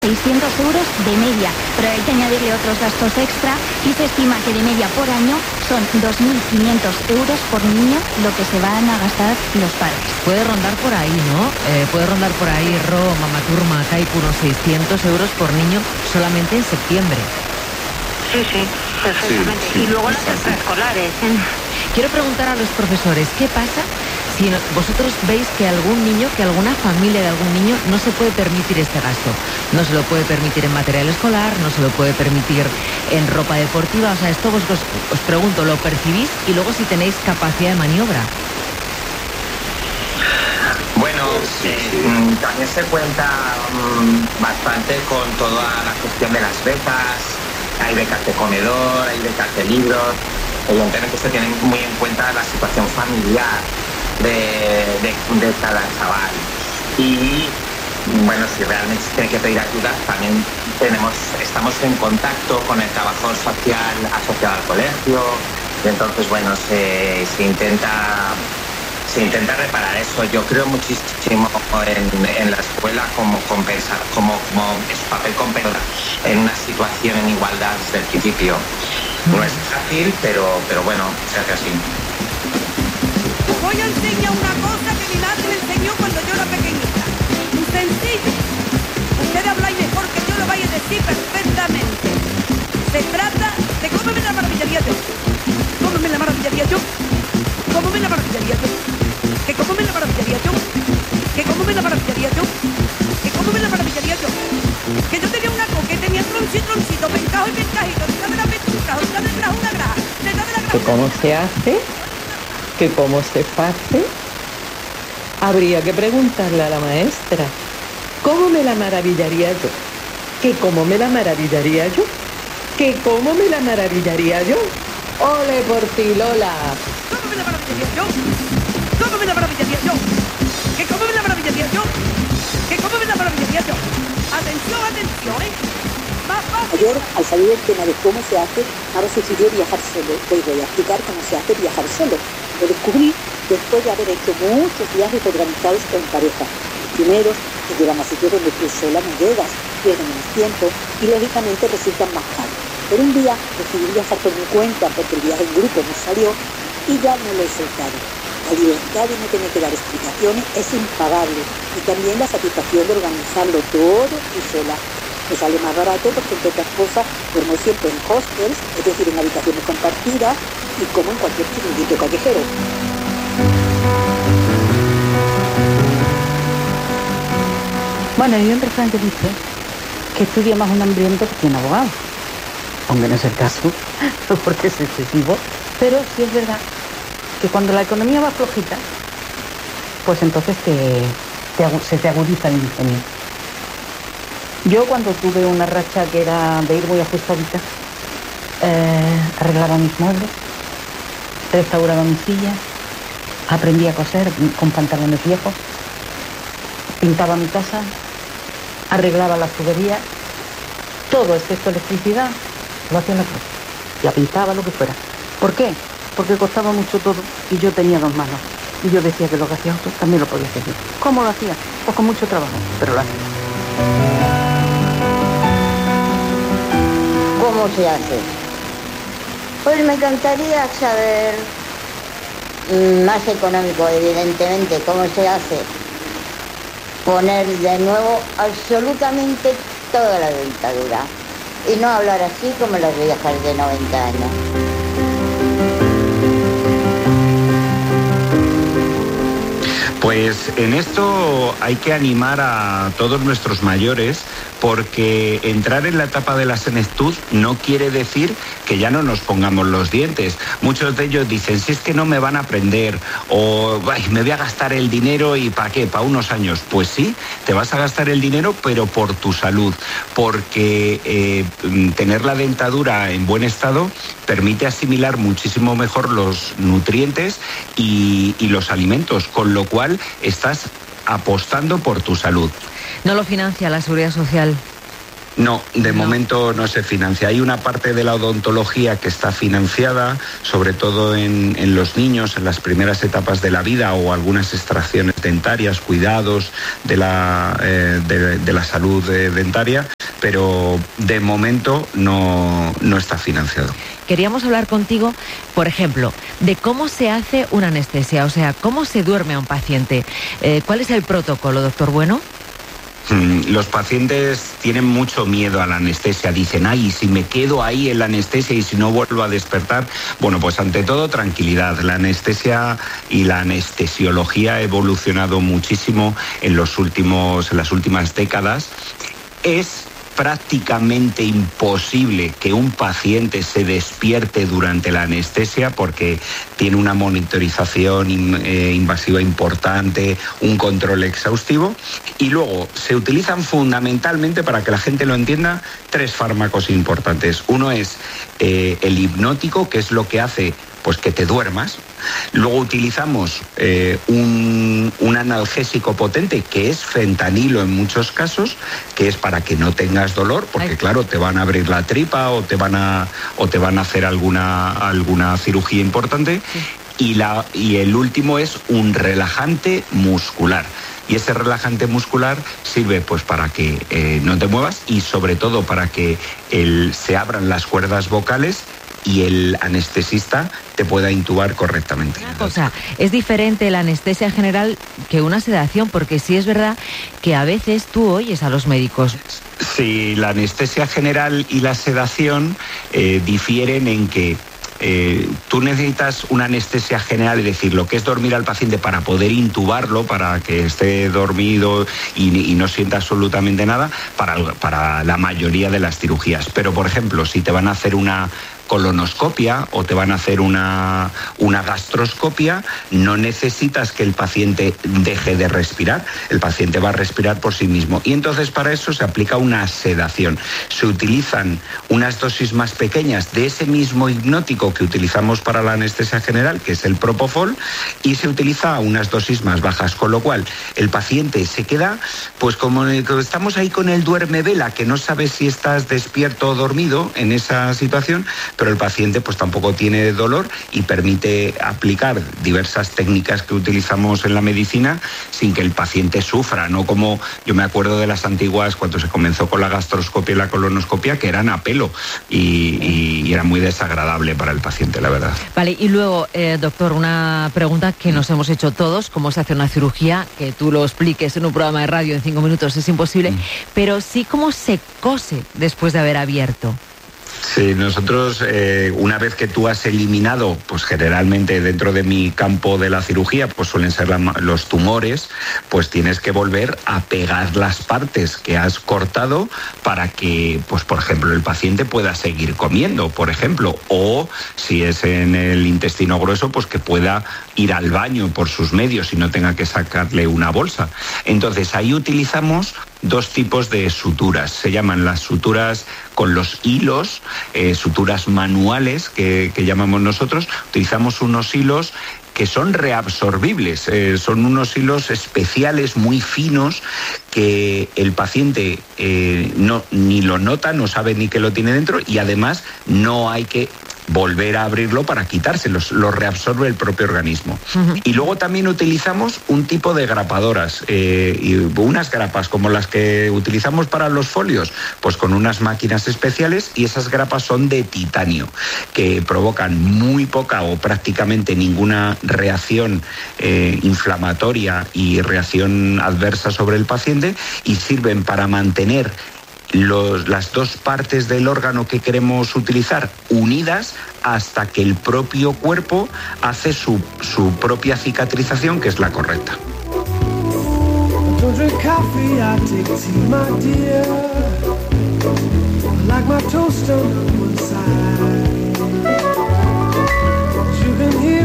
600 euros de media, pero hay que añadirle otros gastos extra y se estima que de media por año son 2.500 euros por niño lo que se van a gastar los padres. Puede rondar por ahí, ¿no? Puede rondar por ahí, Mamaturma, Kaiku, unos 600 euros por niño solamente en septiembre. Sí, perfectamente. Sí, y luego las extraescolares. Quiero preguntar a los profesores, ¿qué pasa si vosotros veis que algún niño, que alguna familia de algún niño no se puede permitir este gasto? No se lo puede permitir en material escolar, no se lo puede permitir en ropa deportiva. O sea, esto os pregunto, ¿lo percibís? Y luego si tenéis capacidad de maniobra. Bueno, también se cuenta bastante con toda la cuestión de las becas. Hay becas de comedor, hay becas de libros. Evidentemente se tiene muy en cuenta la situación familiar de cada chaval. Y bueno, si realmente se tiene que pedir ayuda, también estamos en contacto con el trabajador social asociado al colegio. Y entonces, bueno, se intenta reparar eso. Yo creo muchísimo en la escuela como compensar, como es su papel compensador en una situación en igualdad desde el principio. No es fácil, pero bueno, se hace así. Os voy a enseñar una cosa que mi madre me enseñó cuando yo era pequeñita. Sencillo. Ustedes habláis mejor que yo, lo vais a decir perfectamente. Se trata de cómo me la maravillaría yo. ¿Cómo me la maravillaría yo? ¿Cómo me la maravillaría yo? ¿Que cómo me la maravillaría yo? ¿Que cómo me la maravillaría yo? ¿Que cómo me la maravillaría yo? Que yo tenía una coca que tenía troncito, pencajo y pencajito, detrás de la petuca, detrás de la una graja, detrás de la graja. ¿Que cómo se hace? ¿Que cómo se hace? Habría que preguntarle a la maestra. ¿Cómo me la maravillaría yo? ¿Que cómo me la maravillaría yo? ¿Que cómo me la maravillaría yo? ¡Ole por ti, Lola! ¿Cómo me la maravillaría yo? ¿Cómo me la maravillaría yo? ¿Que cómo me la maravillaría yo? ¿Que cómo me la maravillaría yo? Atención, más fácil. Ayer, al salir del tema de cómo se hace, ahora sugirió viajar solo. Hoy voy a explicar cómo se hace viajar solo. Lo descubrí después de haber hecho muchos viajes organizados en pareja. Primero, te llevan a sitios donde tú sola no llegas, pierden menos tiempo y lógicamente resultan más caros. Pero un día decidí viajar por mi cuenta porque el viaje en grupo no salió y ya no lo he soltado. La libertad de no tener que dar explicaciones es impagable y también la satisfacción de organizarlo todo y sola. Me sale más barato porque, entre otras cosas, duermo siempre en hostels, es decir, en habitaciones compartidas y como en cualquier chiringuito callejero. Bueno, hay un refrán que dice que estudia más un hambriento que un abogado. Aunque no es el caso, porque es excesivo. Pero sí es verdad que cuando la economía va flojita, pues entonces se te agudiza el ingenio. Yo cuando tuve una racha que era de ir muy ajustadita, arreglaba mis muebles, restauraba mis sillas, aprendí a coser con pantalones viejos, pintaba mi casa, arreglaba las tuberías, todo excepto electricidad, lo hacía en la casa. La pintaba, lo que fuera. ¿Por qué? Porque costaba mucho todo y yo tenía dos manos. Y yo decía que lo que hacía otro también lo podía hacer yo. ¿Cómo lo hacía? Pues con mucho trabajo, pero lo hacía. ¿Cómo se hace? Pues me encantaría saber, más económico evidentemente, cómo se hace poner de nuevo absolutamente toda la dentadura y no hablar así como las viejas de 90 años. Pues en esto hay que animar a todos nuestros mayores, porque entrar en la etapa de la senectud no quiere decir que ya no nos pongamos los dientes. Muchos de ellos dicen, si es que no me van a aprender, o me voy a gastar el dinero y ¿para qué? ¿Para unos años? Pues sí, te vas a gastar el dinero, pero por tu salud, porque tener la dentadura en buen estado permite asimilar muchísimo mejor los nutrientes y los alimentos, con lo cual estás apostando por tu salud. ¿No lo financia la Seguridad Social? No, de momento no se financia. Hay una parte de la odontología que está financiada, sobre todo en los niños, en las primeras etapas de la vida, o algunas extracciones dentarias, cuidados de la salud dentaria, pero de momento no está financiado. Queríamos hablar contigo, por ejemplo, de cómo se hace una anestesia, o sea, cómo se duerme a un paciente. ¿Cuál es el protocolo, doctor Bueno? Los pacientes tienen mucho miedo a la anestesia, dicen, ay, si me quedo ahí en la anestesia y si no vuelvo a despertar. Bueno, pues ante todo tranquilidad. La anestesia y la anestesiología ha evolucionado muchísimo en las últimas décadas. Es prácticamente imposible que un paciente se despierte durante la anestesia porque tiene una monitorización invasiva importante, un control exhaustivo, y luego se utilizan fundamentalmente, para que la gente lo entienda, 3 fármacos importantes. Uno es el hipnótico, que es lo que hace pues que te duermas. Luego utilizamos un analgésico potente, que es fentanilo en muchos casos, que es para que no tengas dolor, porque claro, te van a abrir la tripa o te van a hacer alguna cirugía importante. Sí. Y el último es un relajante muscular. Y ese relajante muscular sirve pues para que no te muevas y sobre todo para que se abran las cuerdas vocales y el anestesista te pueda intubar correctamente. Una cosa, es diferente la anestesia general que una sedación, porque sí es verdad que a veces tú oyes a los médicos. Sí, la anestesia general y la sedación difieren en que tú necesitas una anestesia general, es decir, lo que es dormir al paciente para poder intubarlo, para que esté dormido y no sienta absolutamente nada, para la mayoría de las cirugías. Pero, por ejemplo, si te van a hacer una colonoscopia o te van a hacer una gastroscopia, no necesitas que el paciente deje de respirar, el paciente va a respirar por sí mismo. Y entonces para eso se aplica una sedación. Se utilizan unas dosis más pequeñas de ese mismo hipnótico que utilizamos para la anestesia general, que es el propofol, y se utiliza unas dosis más bajas, con lo cual el paciente se queda, pues como estamos ahí con el duerme vela, que no sabes si estás despierto o dormido en esa situación, pero el paciente pues tampoco tiene dolor y permite aplicar diversas técnicas que utilizamos en la medicina sin que el paciente sufra, no como yo me acuerdo de las antiguas cuando se comenzó con la gastroscopia y la colonoscopia, que eran a pelo y era muy desagradable para el paciente, la verdad. Vale, y luego, doctor, una pregunta que nos hemos hecho todos: ¿cómo se hace una cirugía? Que tú lo expliques en un programa de radio en 5 minutos es imposible, pero sí cómo se cose después de haber abierto. Sí, nosotros una vez que tú has eliminado, pues generalmente dentro de mi campo de la cirugía, pues suelen ser los tumores, pues tienes que volver a pegar las partes que has cortado para que, pues por ejemplo, el paciente pueda seguir comiendo, por ejemplo, o si es en el intestino grueso, pues que pueda ir al baño por sus medios y no tenga que sacarle una bolsa. Entonces ahí utilizamos 2 tipos de suturas. Se llaman las suturas con los hilos, suturas manuales que llamamos nosotros. Utilizamos unos hilos que son reabsorbibles, son unos hilos especiales muy finos que el paciente ni lo nota, no sabe ni que lo tiene dentro, y además no hay que volver a abrirlo para quitárselos, lo reabsorbe el propio organismo. Y luego también utilizamos un tipo de grapadoras, y unas grapas como las que utilizamos para los folios, pues con unas máquinas especiales, y esas grapas son de titanio, que provocan muy poca o prácticamente ninguna reacción inflamatoria y reacción adversa sobre el paciente, y sirven para mantener las 2 partes del órgano que queremos utilizar unidas hasta que el propio cuerpo hace su propia cicatrización, que es la correcta.